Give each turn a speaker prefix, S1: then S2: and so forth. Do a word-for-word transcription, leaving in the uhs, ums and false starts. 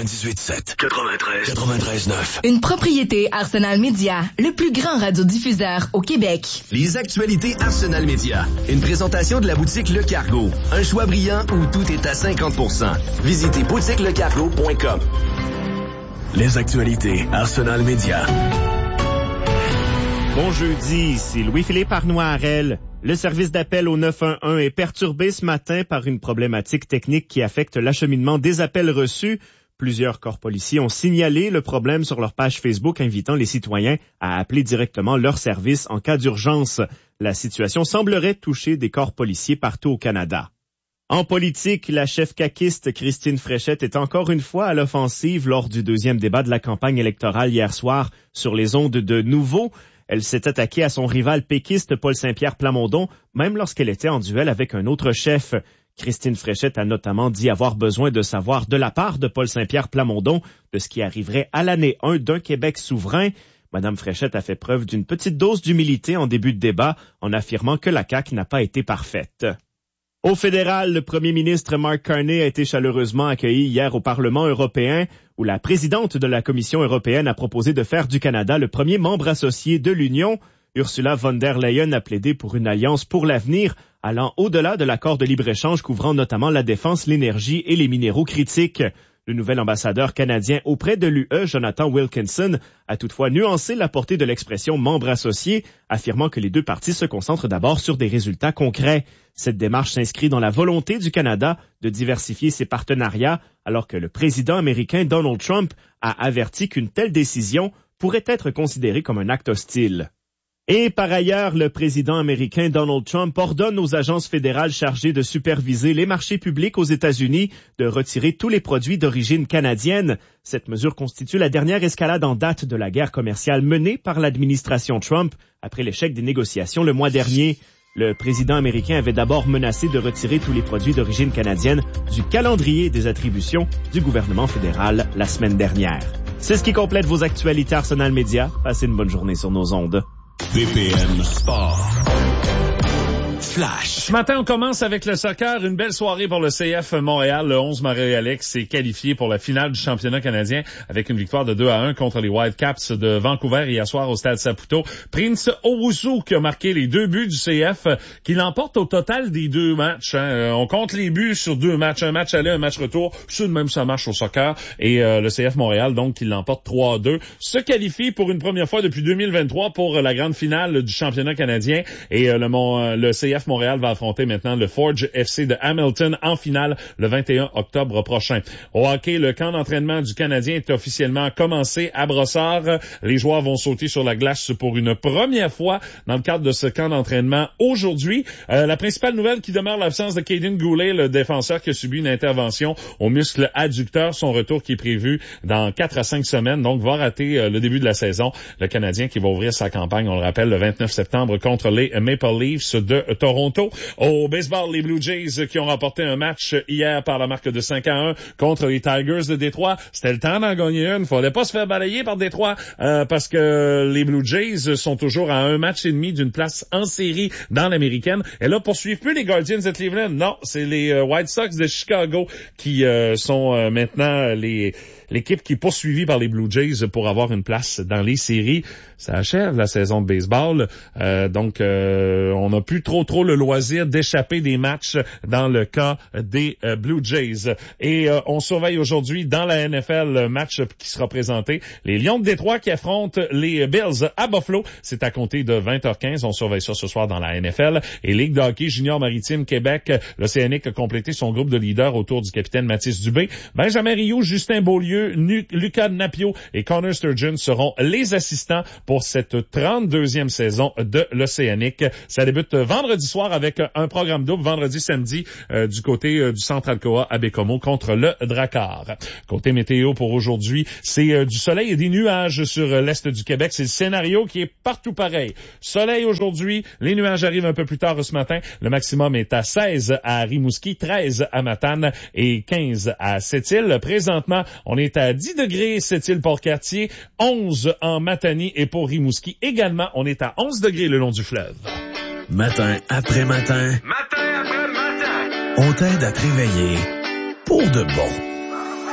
S1: quatre-vingt-dix-huit sept, quatre-vingt-treize, quatre-vingt-treize neuf.
S2: Une propriété Arsenal Média, le plus grand radiodiffuseur au Québec.
S3: Les actualités Arsenal Média. Une présentation de la boutique Le Cargo. Un choix brillant où tout est à cinquante pour cent. Visitez boutique le cargo point com.
S1: Les actualités Arsenal Média.
S4: Bon jeudi, c'est Louis-Philippe Arnois-Harel. Le service d'appel au neuf un un est perturbé ce matin par une problématique technique qui affecte l'acheminement des appels reçus. Plusieurs corps policiers ont signalé le problème sur leur page Facebook, invitant les citoyens à appeler directement leur service en cas d'urgence. La situation semblerait toucher des corps policiers partout au Canada. En politique, la chef caquiste Christine Fréchette est encore une fois à l'offensive lors du deuxième débat de la campagne électorale hier soir sur les ondes de Nouveau. Elle s'est attaquée à son rival péquiste Paul Saint-Pierre Plamondon, même lorsqu'elle était en duel avec un autre chef. Christine Fréchette a notamment dit avoir besoin de savoir de la part de Paul Saint-Pierre Plamondon de ce qui arriverait à l'année un d'un Québec souverain. Madame Fréchette a fait preuve d'une petite dose d'humilité en début de débat en affirmant que la C A Q n'a pas été parfaite. Au fédéral, le premier ministre Mark Carney a été chaleureusement accueilli hier au Parlement européen, où la présidente de la Commission européenne a proposé de faire du Canada le premier membre associé de l'Union. Ursula von der Leyen a plaidé pour une alliance pour l'avenir, allant au-delà de l'accord de libre-échange couvrant notamment la défense, l'énergie et les minéraux critiques. Le nouvel ambassadeur canadien auprès de l'U E, Jonathan Wilkinson, a toutefois nuancé la portée de l'expression membre associé, affirmant que les deux parties se concentrent d'abord sur des résultats concrets. Cette démarche s'inscrit dans la volonté du Canada de diversifier ses partenariats, alors que le président américain Donald Trump a averti qu'une telle décision pourrait être considérée comme un acte hostile. Et par ailleurs, le président américain Donald Trump ordonne aux agences fédérales chargées de superviser les marchés publics aux États-Unis de retirer tous les produits d'origine canadienne. Cette mesure constitue la dernière escalade en date de la guerre commerciale menée par l'administration Trump après l'échec des négociations le mois dernier. Le président américain avait d'abord menacé de retirer tous les produits d'origine canadienne du calendrier des attributions du gouvernement fédéral la semaine dernière. C'est ce qui complète vos actualités Arsenal Média. Passez une bonne journée sur nos ondes.
S1: D P M Sport. Flash.
S5: Ce matin, on commence avec le soccer. Une belle soirée pour le C F Montréal. Le onze Montréalais s'est qualifié pour la finale du championnat canadien avec une victoire de deux à un contre les Whitecaps de Vancouver hier soir au Stade Saputo. Prince Owusu qui a marqué les deux buts du C F, qui l'emporte au total des deux matchs. Hein. On compte les buts sur deux matchs. Un match aller, un match retour. C'est de même ça marche au soccer. Et euh, le C F Montréal, donc, qui l'emporte trois à deux, se qualifie pour une première fois depuis deux mille vingt-trois pour la grande finale du championnat canadien. Et euh, le, Mont, le C F Montréal va affronter maintenant le Forge F C de Hamilton en finale le vingt et un octobre prochain. Au hockey, le camp d'entraînement du Canadien est officiellement commencé à Brossard. Les joueurs vont sauter sur la glace pour une première fois dans le cadre de ce camp d'entraînement aujourd'hui. Euh, la principale nouvelle qui demeure l'absence de Caden Goulet, le défenseur qui a subi une intervention au muscle adducteur. Son retour qui est prévu dans quatre à cinq semaines, donc va rater euh, le début de la saison. Le Canadien qui va ouvrir sa campagne, on le rappelle, le vingt-neuf septembre contre les Maple Leafs de Toronto. Au baseball, les Blue Jays qui ont remporté un match hier par la marque de cinq à un contre les Tigers de Détroit. C'était le temps d'en gagner une. Fallait pas se faire balayer par Détroit euh, parce que les Blue Jays sont toujours à un match et demi d'une place en série dans l'américaine. Et là, poursuivent plus les Guardians de Cleveland. Non, c'est les euh, White Sox de Chicago qui euh, sont euh, maintenant les l'équipe qui est poursuivie par les Blue Jays pour avoir une place dans les séries. Ça achève la saison de baseball. Euh, donc, euh, on n'a plus trop trop le loisir d'échapper des matchs dans le cas des euh, Blue Jays. Et euh, on surveille aujourd'hui dans la N F L le match qui sera présenté. Les Lions de Détroit qui affrontent les Bills à Buffalo. C'est à compter de vingt heures quinze. On surveille ça ce soir dans la N F L. Et Ligue de hockey junior maritime Québec, l'Océanique a complété son groupe de leaders autour du capitaine Mathis Dubé. Benjamin Rioux, Justin Beaulieu, Lucas Napio et Connor Sturgeon seront les assistants pour cette trente-deuxième saison de l'Océanique. Ça débute vendredi soir avec un programme double, vendredi, samedi, euh, du côté euh, du Centre Alcoa à Bécomo contre le Drakkar. Côté météo pour aujourd'hui, c'est euh, du soleil et des nuages sur euh, l'est du Québec. C'est le scénario qui est partout pareil. Soleil aujourd'hui, les nuages arrivent un peu plus tard ce matin. Le maximum est à seize à Rimouski, treize à Matane et quinze à Sept-Îles. Présentement, on est à dix degrés Sept-Îles-Port-Cartier, onze en Matanie et pour Rimouski également, on est à onze degrés le long du fleuve.
S1: Matin après matin.
S6: Matin après matin.
S1: On t'aide à te réveiller pour de bon.